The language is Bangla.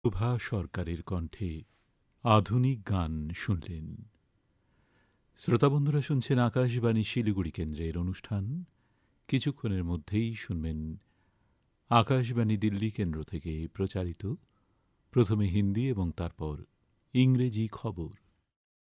শোভা সরকারের কণ্ঠে আধুনিক গান শুনলেন। শ্রোতাবন্ধুরা শুনছেন আকাশবাণী শিলিগুড়ি কেন্দ্রের অনুষ্ঠান। কিছুক্ষণের মধ্যেই শুনবেন আকাশবাণী দিল্লি কেন্দ্র থেকে প্রচারিত প্রথমে হিন্দি এবং তারপর ইংরেজি খবর।